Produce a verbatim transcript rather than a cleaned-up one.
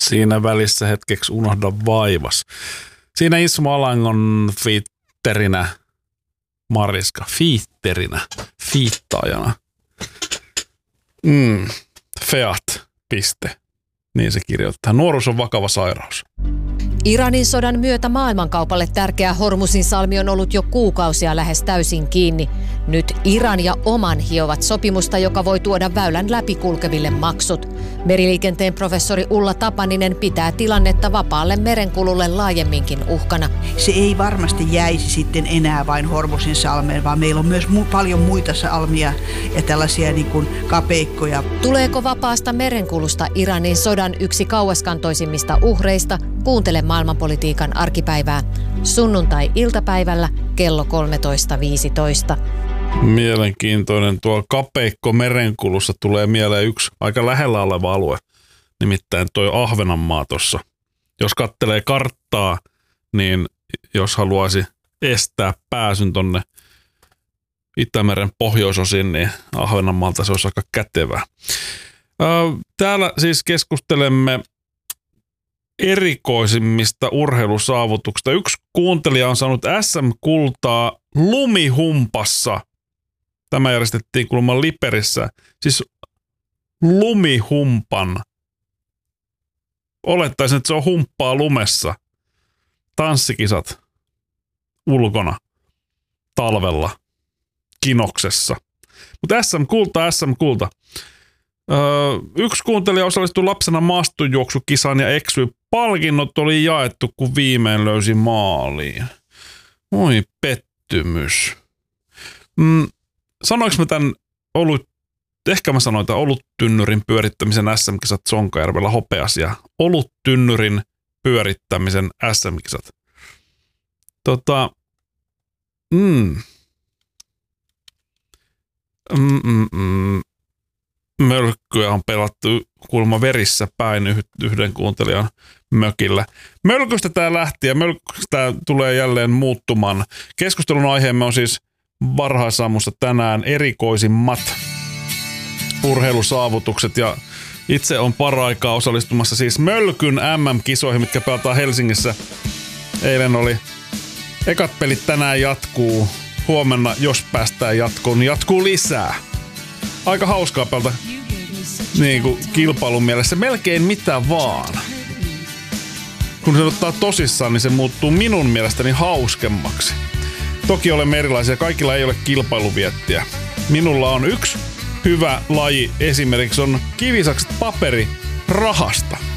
Siinä välissä hetkeksi unohda vaivas. Siinä Ismo Alangon fiitterinä, Mariska, fiitterinä, fiittaajana. Mm, Feat, piste. Niin se kirjoittaa. Nuoruus on vakava sairaus. Iranin sodan myötä maailmankaupalle tärkeä Hormuzin salmi on ollut jo kuukausia lähes täysin kiinni. Nyt Iran ja Oman hiovat sopimusta, joka voi tuoda väylän läpikulkeville maksut. Meriliikenteen professori Ulla Tapaninen pitää tilannetta vapaalle merenkululle laajemminkin uhkana. Se ei varmasti jäisi sitten enää vain Hormuzin salmeen, vaan meillä on myös mu- paljon muita salmia ja tällaisia niin kuin kapeikkoja. Tuleeko vapaasta merenkulusta Iranin sodan yksi kauaskantoisimmista uhreista? Kuuntele maailmanpolitiikan arkipäivää sunnuntai-iltapäivällä kello kolmetoista viisitoista. Mielenkiintoinen. Tuo kapeikko merenkulussa tulee mieleen yksi aika lähellä oleva alue, nimittäin toi Ahvenanmaa tuossa. Jos kattelee karttaa, niin jos haluaisi estää pääsyn tonne Itämeren pohjoisosiin, niin Ahvenanmaalta se olisi aika kätevää. Täällä siis keskustelemme erikoisimmista urheilusaavutuksista. Yksi kuuntelija on saanut S M-kultaa lumihumpassa. Tämä järjestettiin kuulemma Liperissä. Siis lumihumpan. Olettaisin, että se on humppaa lumessa. Tanssikisat ulkona talvella Kinoksessa. Mutta S M-kulta, S M-kulta. Öö, yksi kuuntelija osallistui lapsena maastonjuoksukisaan ja eksyi. Palkinnot oli jaettu, kun viimein löysi maaliin. Oi pettymys. Mm, sanoinko mä tämän olut, ehkä mä sanoin tämän oluttynnyrin pyörittämisen S M-kisat Sonkajärvellä hopeas ja oluttynnyrin pyörittämisen S M-kisat. Tota, mm. Mm, mm, mm. Mölkkyä on pelattu kuulemma verissä päin yhden kuuntelijan mökillä. Mölkystä tämä lähti ja mölkystä tämä tulee jälleen muuttumaan. Keskustelun aiheemme on siis varhaisaamussa tänään erikoisimmat urheilusaavutukset ja itse on paraikaa osallistumassa siis Mölkyn M M-kisoihin, mitkä pelataan Helsingissä. Eilen oli ekat pelit, tänään jatkuu. Huomenna, jos päästään jatkoon, niin jatkuu lisää. Aika hauskaa pelata niin kuin kilpailun mielessä. Melkein mitä vaan. Kun se ottaa tosissaan, niin se muuttuu minun mielestäni hauskemmaksi. Toki olemme erilaisia. Kaikilla ei ole kilpailuviettiä. Minulla on yksi hyvä laji. Esimerkiksi on kivisakset paperi rahasta.